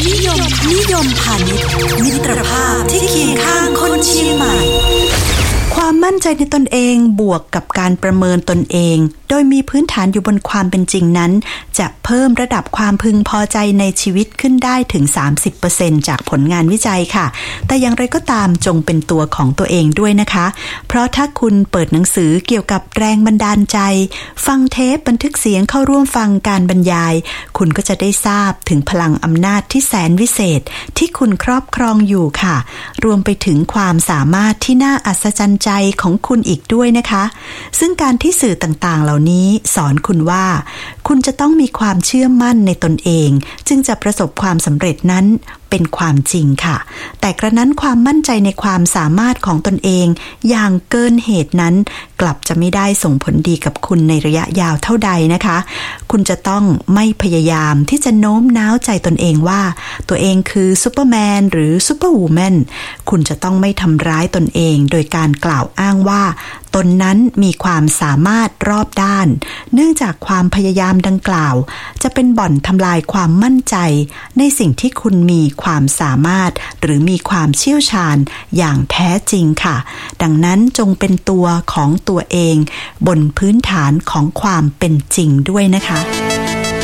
นิยมพาณิชย์มิตรภาพที่เคียงข้างคนเชียงใหม่ความมั่นใจในตนเองบวกกับการประเมินตนเองโดยมีพื้นฐานอยู่บนความเป็นจริงนั้นจะเพิ่มระดับความพึงพอใจในชีวิตขึ้นได้ถึง 30% จากผลงานวิจัยค่ะแต่อย่างไรก็ตามจงเป็นตัวของตัวเองด้วยนะคะเพราะถ้าคุณเปิดหนังสือเกี่ยวกับแรงบันดาลใจฟังเทปบันทึกเสียงเข้าร่วมฟังการบรรยายคุณก็จะได้ทราบถึงพลังอำนาจที่แสนวิเศษที่คุณครอบครองอยู่ค่ะรวมไปถึงความสามารถที่น่าอัศจรรย์ใจของคุณอีกด้วยนะคะซึ่งการที่สื่อต่างๆเหล่านี้สอนคุณว่าคุณจะต้องมีความเชื่อมั่นในตนเองจึงจะประสบความสำเร็จนั้นเป็นความจริงค่ะแต่กระนั้นความมั่นใจในความสามารถของตนเองอย่างเกินเหตุนั้นกลับจะไม่ได้ส่งผลดีกับคุณในระยะยาวเท่าใดนะคะคุณจะต้องไม่พยายามที่จะโน้มน้าวใจตนเองว่าตัวเองคือซูเปอร์แมนหรือซูเปอร์วูแมนคุณจะต้องไม่ทำร้ายตนเองโดยการกล่าวอ้างว่าตนนั้นมีความสามารถรอบด้านเนื่องจากความพยายามดังกล่าวจะเป็นบ่อนทำลายความมั่นใจในสิ่งที่คุณมีความสามารถหรือมีความเชี่ยวชาญอย่างแท้จริงค่ะดังนั้นจงเป็นตัวของตัวเองบนพื้นฐานของความเป็นจริงด้วยนะคะ